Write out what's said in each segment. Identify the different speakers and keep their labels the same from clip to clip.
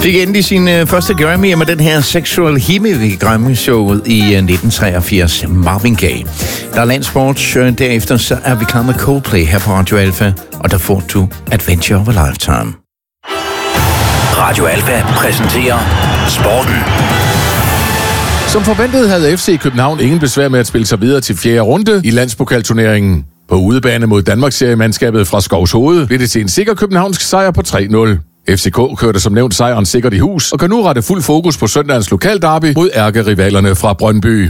Speaker 1: Fik endelig sin første Grammy med den her Sexual Healing ved Grammy-showet i 1983, Marvin Gaye. Der er landsport, derefter så er vi klar med Coldplay her på Radio Alpha, og der får du Adventure of a Lifetime.
Speaker 2: Radio Alpha præsenterer sporten.
Speaker 3: Som forventet havde FC København ingen besvær med at spille sig videre til 4. runde i landspokalturneringen. På udebane mod Danmarks-seriemandskabet fra Skovshoved blev det til en sikker københavnsk sejr på 3-0. FCK kørte som nævnt sejren sikkert i hus og kan nu rette fuld fokus på søndagens lokalderby mod ærkerivalerne fra Brøndby.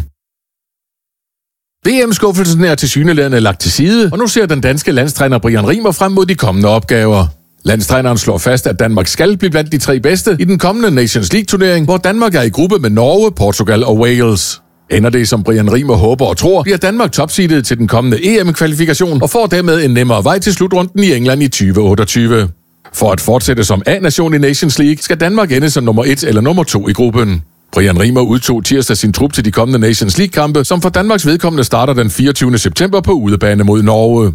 Speaker 3: VM-skuffelsen er tilsyneladende lagt til side, og nu ser den danske landstræner Brian Rimer frem mod de kommende opgaver. Landstræneren slår fast, at Danmark skal blive blandt de 3 bedste i den kommende Nations League-turnering, hvor Danmark er i gruppe med Norge, Portugal og Wales. Ender det, som Brian Rimer håber og tror, bliver Danmark topseedet til den kommende EM-kvalifikation og får dermed en nemmere vej til slutrunden i England i 2028. For at fortsætte som A-nation i Nations League, skal Danmark ende som nummer 1 eller nummer 2 i gruppen. Brian Rimer udtog tirsdag sin trup til de kommende Nations League-kampe, som for Danmarks vedkommende starter den 24. september på udebane mod Norge.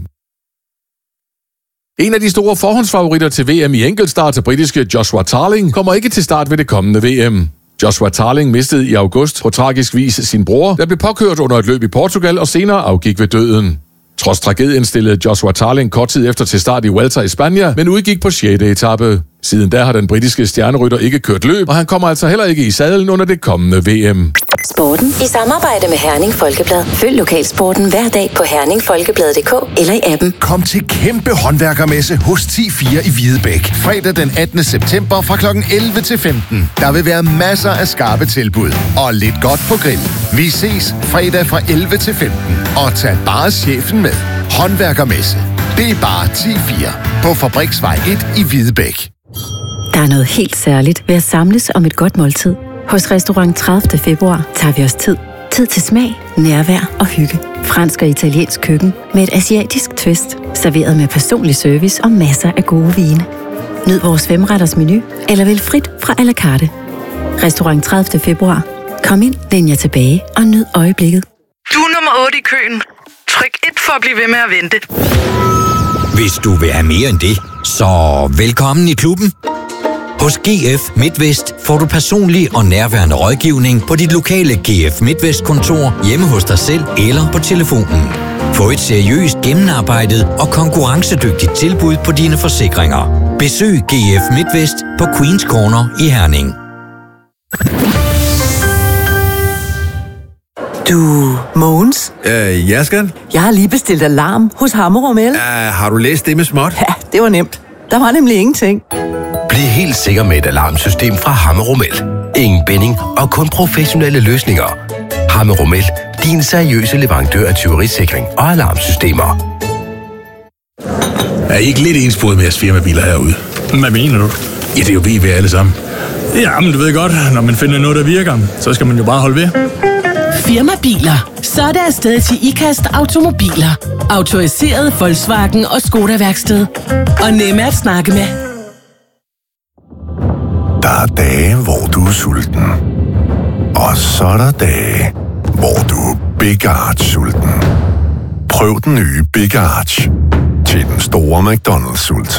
Speaker 3: En af de store forhåndsfavoritter til VM i enkeltstart, britiske Joshua Tarling, kommer ikke til start ved det kommende VM. Joshua Tarling mistede i august på tragisk vis sin bror, der blev påkørt under et løb i Portugal og senere afgik ved døden. Trods tragedien stillede Joshua Tarling kort tid efter til start i Vuelta i Spanien, men udgik på 6. etape. Siden da har den britiske stjernerytter ikke kørt løb, og han kommer altså heller ikke i sadlen under det kommende VM.
Speaker 4: Sporten i samarbejde med Herning Folkeblad. Følg lokalsporten hver dag på herningfolkeblad.dk eller i appen.
Speaker 5: Kom til kæmpe håndværkermesse hos 10-4 i Hvidebæk. Fredag den 18. september fra kl. 11 til 15. Der vil være masser af skarpe tilbud og lidt godt på grill. Vi ses fredag fra 11 til 15. Og tag bare chefen med. Håndværkermesse. Det er bare 10-4 på Fabriksvej 1 i Hvidebæk.
Speaker 6: Der er noget helt særligt ved at samles om et godt måltid. Hos Restaurant 30. februar tager vi os tid. Tid til smag, nærvær og hygge. Fransk og italiensk køkken med et asiatisk twist. Serveret med personlig service og masser af gode vine. Nyd vores 5-retters menu eller vælg frit fra à la carte. Restaurant 30. februar. Kom ind, læn jer tilbage og nyd øjeblikket.
Speaker 7: Du er nummer 8 i køen. Tryk 1 for at blive ved med at vente.
Speaker 2: Hvis du vil have mere end det, så velkommen i klubben. Hos GF MidtVest får du personlig og nærværende rådgivning på dit lokale GF MidtVest-kontor, hjemme hos dig selv eller på telefonen. Få et seriøst, gennemarbejdet og konkurrencedygtigt tilbud på dine forsikringer. Besøg GF MidtVest på Queens Corner i Herning.
Speaker 8: Du, Mogens?
Speaker 9: Ja, skat?
Speaker 8: Jeg har lige bestilt alarm hos Hammer & Mølle.
Speaker 9: Har du læst det med småt?
Speaker 8: Ja, det var nemt. Der var nemlig ingenting.
Speaker 10: Bliv helt sikker med et alarmsystem fra Hammer & Mølle. Ingen binding og kun professionelle løsninger. Hammer & Mølle, din seriøse leverandør af tyverisikring og alarmsystemer.
Speaker 9: Er I ikke lidt ensporet med jeres firmabiler herude?
Speaker 11: Hvad mener du?
Speaker 9: Ja, det er jo vi alle sammen.
Speaker 11: Ja, men du ved godt, når man finder noget, der virker, så skal man jo bare holde ved.
Speaker 12: Firmabiler. Så er der afsted til IKAST Automobiler. Autoriseret Volkswagen og Skoda-værksted. Og nemme at snakke med.
Speaker 5: Der er dage, hvor du er sulten. Og så er der dage, hvor du er Big Arch-sulten. Prøv den nye Big Arch til den store McDonald's-sult.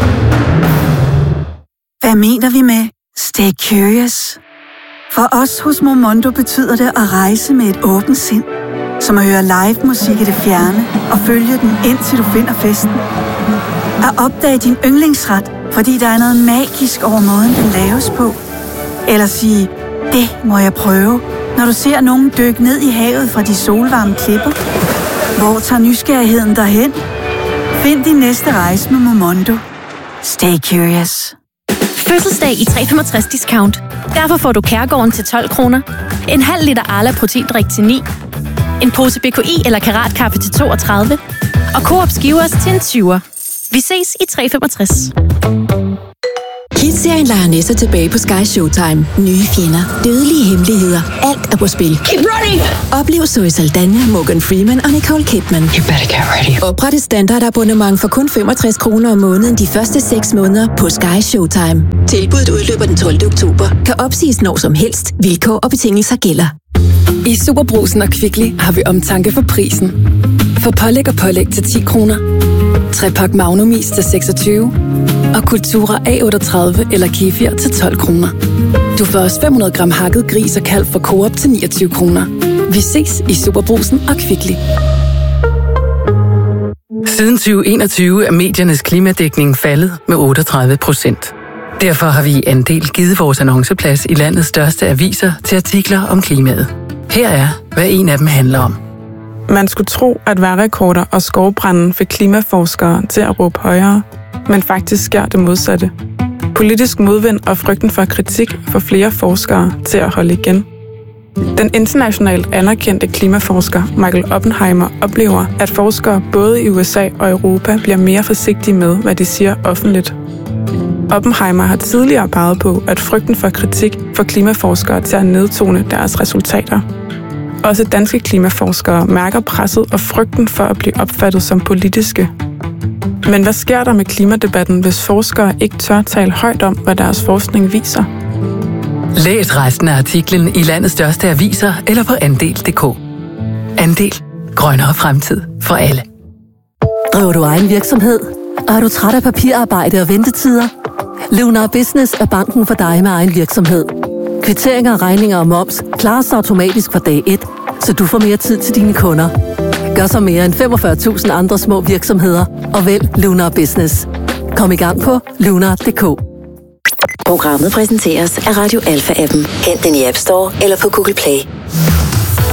Speaker 13: Hvad mener vi med Stay Curious? For os hos Momondo betyder det at rejse med et åbent sind. Som at høre live musik i det fjerne og følge den indtil du finder festen. At opdage din yndlingsret, fordi der er noget magisk over måden, den laves på. Eller sige, det må jeg prøve, når du ser nogen dykke ned i havet fra de solvarme klipper. Hvor tager nysgerrigheden derhen? Find din næste rejse med Momondo. Stay curious.
Speaker 14: Fødselsdag i 365 discount. Derfor får du Kærgården til 12 kroner. En halv liter Arla proteindrik til 9. En pose BKI eller Karatkaffe til 32. Og Coop Skivers til en 20'er. Vi ses i 365.
Speaker 15: Kids-serien leger næster tilbage på Sky Showtime. Nye fjender, dødelige hemmeligheder, alt er på spil.
Speaker 12: Keep running!
Speaker 15: Oplev Zoe Saldana, Morgan Freeman og Nicole Kidman.
Speaker 12: You better get ready.
Speaker 15: Opret et standardabonnement for kun 65 kroner om måneden de første 6 måneder på Sky Showtime. Tilbuddet udløber den 12. oktober. Kan opsiges når som helst. Vilkår og betingelser gælder.
Speaker 16: I Superbrugsen og Kvickly har vi omtanke for prisen. For pålæg og pålæg til 10 kroner. 3-pakke Magnumis til 26. og Kultura A38 eller kefir til 12 kroner. Du får også 500 gram hakket gris og kalv fra Coop til 29 kroner. Vi ses i Superbrugsen og Kvickly.
Speaker 17: Siden 2021 er mediernes klimadækning faldet med 38%. Derfor har vi i Andel givet vores annonceplads i landets største aviser til artikler om klimaet. Her er, hvad en af dem handler om.
Speaker 18: Man skulle tro, at vejrrekorder og skovbranden fik klimaforskere til at råbe højere, men faktisk sker det modsatte. Politisk modvind og frygten for kritik får flere forskere til at holde igen. Den internationalt anerkendte klimaforsker Michael Oppenheimer oplever, at forskere både i USA og Europa bliver mere forsigtige med, hvad de siger offentligt. Oppenheimer har tidligere peget på, at frygten for kritik får klimaforskere til at nedtone deres resultater. Også danske klimaforskere mærker presset og frygten for at blive opfattet som politiske. Men hvad sker der med klimadebatten, hvis forskere ikke tør tale højt om, hvad deres forskning viser?
Speaker 17: Læs resten af artiklen i landets største aviser eller på Andel.dk. Andel. Grønnere fremtid for alle.
Speaker 19: Driver du egen virksomhed? Og er du træt af papirarbejde og ventetider? Lunar Business er banken for dig med egen virksomhed. Kvitteringer, regninger og moms klares automatisk fra dag 1, så du får mere tid til dine kunder. Gør så mere end 45.000 andre små virksomheder og vælg Lunar Business. Kom i gang på lunar.dk.
Speaker 4: Programmet præsenteres af Radio Alpha-appen. Hent den i App Store eller på Google Play.